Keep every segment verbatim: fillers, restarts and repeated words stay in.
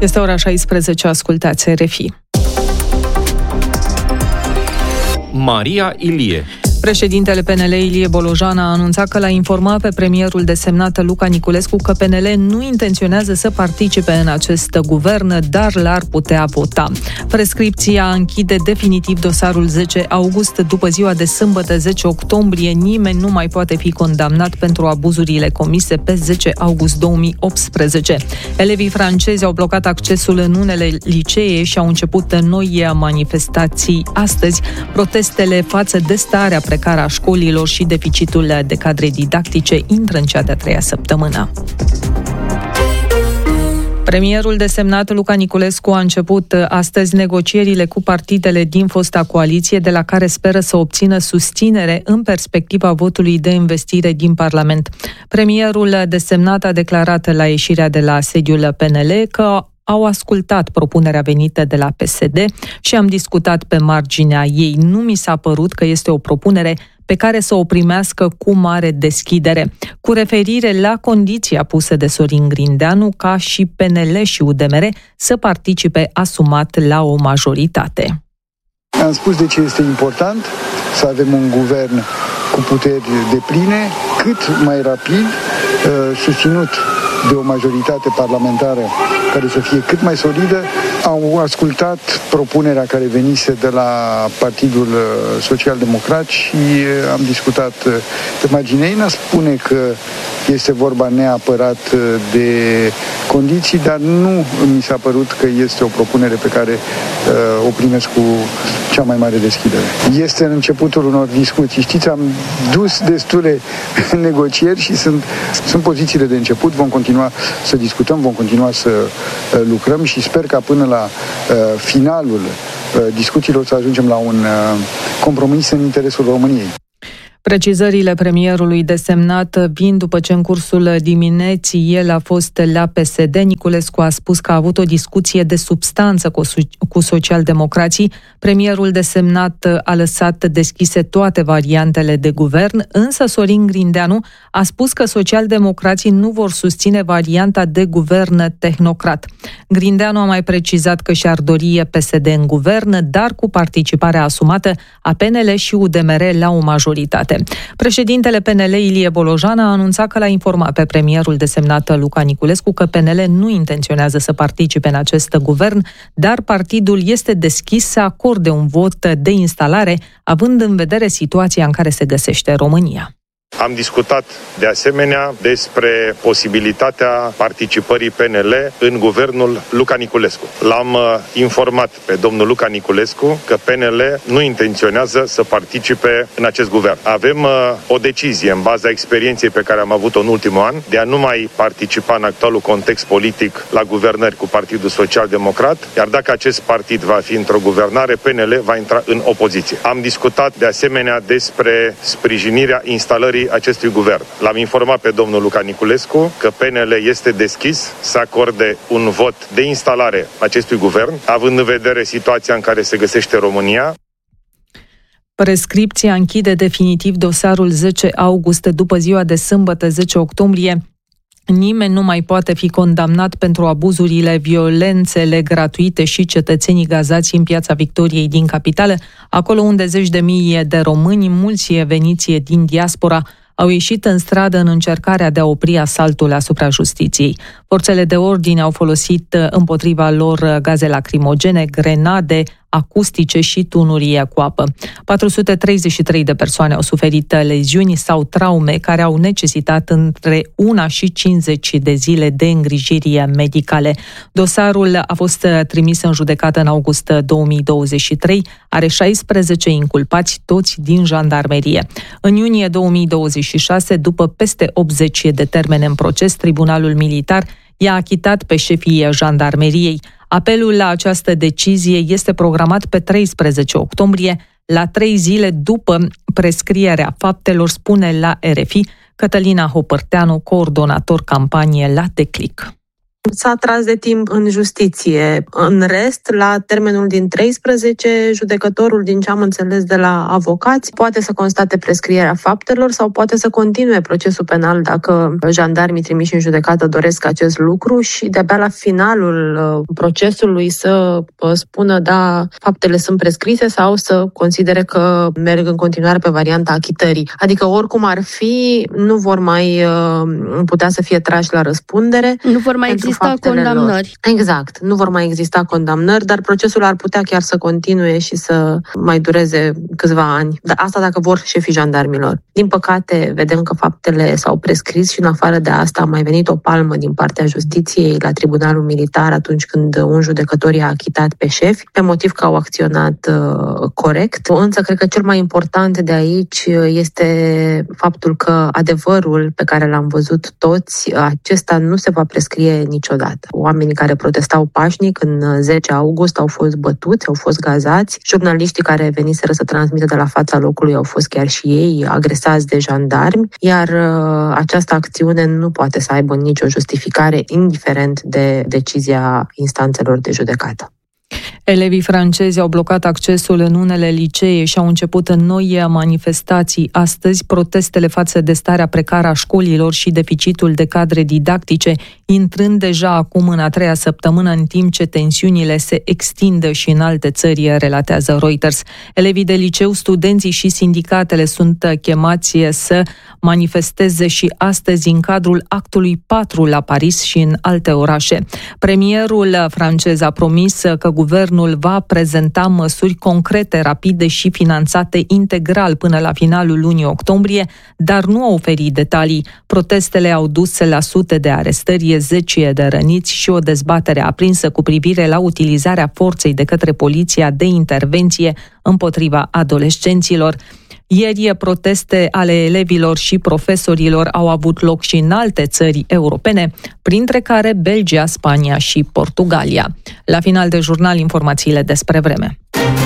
Este ora șaisprezece, ascultați R F I. Maria Ilie. Președintele P N L, Ilie Bolojan, a anunțat că l-a informat pe premierul desemnat Luca Niculescu că P N L nu intenționează să participe în acest guvern, dar l-ar putea vota. Prescripția închide definitiv dosarul zece august. După ziua de sâmbătă, zece octombrie, nimeni nu mai poate fi condamnat pentru abuzurile comise pe zece august două mii optsprezece. Elevii francezi au blocat accesul în unele licee și au început noi manifestații astăzi. Protestele față de starea precară a școlilor și deficitul de cadre didactice intră în cea de-a treia săptămână. Premierul desemnat Luca Niculescu a început astăzi negocierile cu partidele din fosta coaliție, de la care speră să obțină susținere în perspectiva votului de investire din Parlament. Premierul desemnat a declarat la ieșirea de la sediul P N L că au ascultat propunerea venită de la P S D și am discutat pe marginea ei. Nu mi s-a părut că este o propunere pe care să o primească cu mare deschidere, cu referire la condiția pusă de Sorin Grindeanu ca și P N L și U D M R să participe asumat la o majoritate. Am spus de ce este important să avem un guvern cu puteri depline, cât mai rapid, susținut de o majoritate parlamentară care să fie cât mai solidă. Au ascultat propunerea care venise de la Partidul Social-Democrat și am discutat pe marginea ei. N-a spune că este vorba neapărat de condiții, dar nu mi s-a părut că este o propunere pe care uh, o primesc cu cea mai mare deschidere. Este în începutul unor discuții. Știți, am dus destule negocieri și sunt, sunt pozițiile de început. Vom continua să discutăm, vom continua să uh, lucrăm și sper ca până la uh, finalul uh, discuțiilor să ajungem la un uh, compromis în interesul României. Precizările premierului desemnat vin după ce în cursul dimineții el a fost la P S D. Niculescu a spus că a avut o discuție de substanță cu, cu socialdemocrații. Premierul desemnat a lăsat deschise toate variantele de guvern, însă Sorin Grindeanu a spus că socialdemocrații nu vor susține varianta de guvern tehnocrat. Grindeanu a mai precizat că și-ar dori P S D în guvern, dar cu participarea asumată a P N L și U D M R la o majoritate. Președintele P N L, Ilie Bolojan, a anunțat că l-a informat pe premierul desemnat Luca Niculescu că P N L nu intenționează să participe în acest guvern, dar partidul este deschis să acorde un vot de instalare, având în vedere situația în care se găsește România. Am discutat de asemenea despre posibilitatea participării P N L în guvernul Luca Niculescu. L-am informat pe domnul Luca Niculescu că P N L nu intenționează să participe în acest guvern. Avem o decizie în baza experienței pe care am avut-o în ultimul an de a nu mai participa în actualul context politic la guvernări cu Partidul Social-Democrat, iar dacă acest partid va fi într-o guvernare, P N L va intra în opoziție. Am discutat de asemenea despre sprijinirea instalării acestui guvern. L-am informat pe domnul Luca Niculescu că P N L este deschis să acorde un vot de instalare acestui guvern, având în vedere situația în care se găsește România. Prescripția închide definitiv dosarul zece august. După ziua de sâmbătă, zece octombrie, nimeni nu mai poate fi condamnat pentru abuzurile, violențele gratuite și cetățenii gazați în Piața Victoriei din capitală, acolo unde zeci de mii de români, mulți veniți din diaspora, au ieșit în stradă în încercarea de a opri asaltul asupra justiției. Forțele de ordine au folosit împotriva lor gaze lacrimogene, grenade acustice și tunuri cu apă. patru sute treizeci și trei de persoane au suferit leziuni sau traume care au necesitat între unu și cincizeci de zile de îngrijiri medicale. Dosarul a fost trimis în judecată în august două mii douăzeci și trei, are șaisprezece inculpați, toți din jandarmerie. În iunie două mii douăzeci și șase, după peste optzeci de termene în proces, Tribunalul Militar i-a achitat pe șefii jandarmeriei. Apelul la această decizie este programat pe treisprezece octombrie, la trei zile după prescrierea faptelor, spune la R F I Cătălina Hopărteanu, coordonator campanie la Declic. S-a tras de timp în justiție. În rest, la termenul din treisprezece, judecătorul, din ce am înțeles de la avocați, poate să constate prescrierea faptelor sau poate să continue procesul penal dacă jandarmii trimiși în judecată doresc acest lucru și de-abia la finalul procesului să spună da, faptele sunt prescrise sau să considere că merg în continuare pe varianta achitării. Adică oricum ar fi, nu vor mai putea să fie trași la răspundere. Nu vor mai exista condamnări. Lor. Exact, nu vor mai exista condamnări, dar procesul ar putea chiar să continue și să mai dureze câțiva ani. Dar asta dacă vor șefii jandarmilor. Din păcate, vedem că faptele s-au prescris și în afară de asta a mai venit o palmă din partea justiției la Tribunalul Militar atunci când un judecător i-a achitat pe șefi, pe motiv că au acționat uh, corect. Însă, cred că cel mai important de aici este faptul că adevărul pe care l-am văzut toți, acesta nu se va prescrie niciodată. Oamenii care protestau pașnic în zece august au fost bătuți, au fost gazați. Jurnaliștii care veniseră să transmită de la fața locului au fost chiar și ei agresați de jandarmi, iar uh, această acțiune nu poate să aibă nicio justificare, indiferent de decizia instanțelor de judecată. Elevii francezi au blocat accesul în unele licee și au început în noi manifestații. Astăzi, protestele față de starea precară a școlilor și deficitul de cadre didactice, intrând deja acum în a treia săptămână, în timp ce tensiunile se extindă și în alte țări, relatează Reuters. Elevii de liceu, studenții și sindicatele sunt chemați să manifesteze și astăzi în cadrul actului patru la Paris și în alte orașe. Premierul francez a promis că guvernul va prezenta măsuri concrete, rapide și finanțate integral până la finalul lunii octombrie, dar nu a oferit detalii. Protestele au dus la sute de arestări, zeci de răniți și o dezbatere aprinsă cu privire la utilizarea forței de către poliția de intervenție împotriva adolescenților. Ieri, proteste ale elevilor și profesorilor au avut loc și în alte țări europene, printre care Belgia, Spania și Portugalia. La final de jurnal, informațiile despre vreme.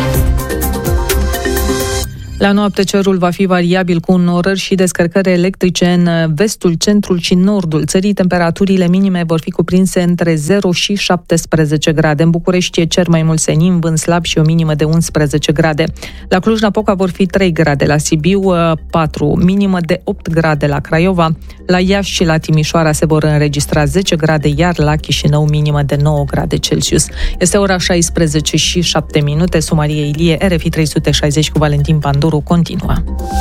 La noapte, cerul va fi variabil cu înnorări și descărcări electrice în vestul, centrul și nordul țării. Temperaturile minime vor fi cuprinse între zero și șaptesprezece grade. În București e cer mai mult senin, vânt slab și o minimă de unsprezece grade. La Cluj-Napoca vor fi trei grade, la Sibiu patru, minimă de opt grade la Craiova. La Iași și la Timișoara se vor înregistra zece grade, iar la Chișinău minimă de nouă grade Celsius. Este ora șaisprezece și șapte minute. Maria Ilie, R F I trei sute șaizeci cu Valentin Pandoru continuă.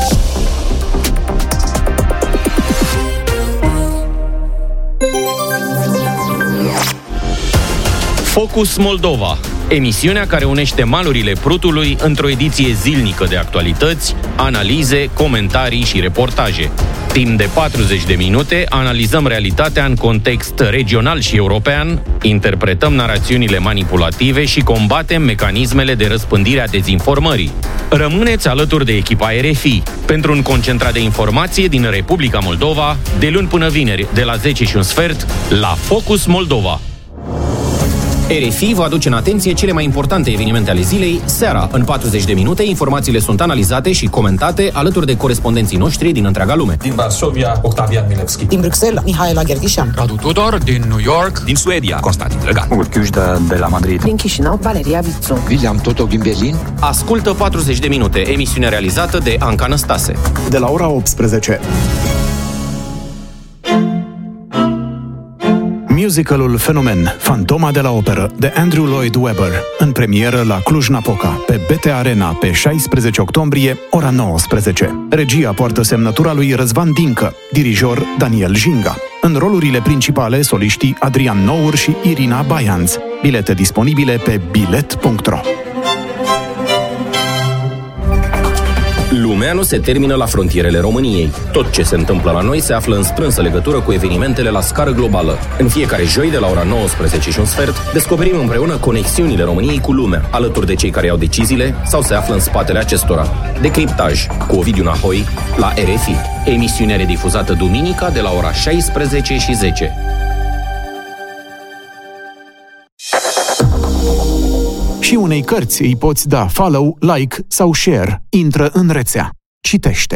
Focus Moldova, emisiunea care unește malurile Prutului într-o ediție zilnică de actualități, analize, comentarii și reportaje. Timp de patruzeci de minute analizăm realitatea în context regional și european, interpretăm narațiunile manipulative și combatem mecanismele de răspândire a dezinformării. Rămâneți alături de echipa R F I pentru un concentrat de informație din Republica Moldova, de luni până vineri, de la zece și un sfert, la Focus Moldova. R F I vă aduce în atenție cele mai importante evenimente ale zilei, seara. În patruzeci de minute, informațiile sunt analizate și comentate alături de corespondenții noștri din întreaga lume. Din Varsovia, Octavian Milevski. Din Bruxelles, Mihaela Gherghișan. Radu Tudor, din New York. Din Suedia, Constantin Drăgan. Urchiușda de la Madrid. Din Chișinău, Valeria Vițu. William Totov din Berlin. Ascultă patruzeci de minute, emisiune realizată de Anca Năstase. De la ora optsprezece. Musicalul Fenomen, Fantoma de la Operă, de Andrew Lloyd Webber, în premieră la Cluj-Napoca, pe B T Arena, pe șaisprezece octombrie, ora nouăsprezece. Regia poartă semnătura lui Răzvan Dincă, dirijor Daniel Jinga. În rolurile principale, soliștii Adrian Nour și Irina Baianț. Bilete disponibile pe bilet punct ro. Lumea nu se termină la frontierele României. Tot ce se întâmplă la noi se află în strânsă legătură cu evenimentele la scară globală. În fiecare joi, de la ora nouăsprezece și un sfert, descoperim împreună conexiunile României cu lumea, alături de cei care iau deciziile sau se află în spatele acestora. Decriptaj cu Ovidiu Nahoi la R F I. Emisiune redifuzată duminica de la ora șaisprezece și zece. Și unei cărți îi poți da follow, like sau share. Intră în rețea. Citește.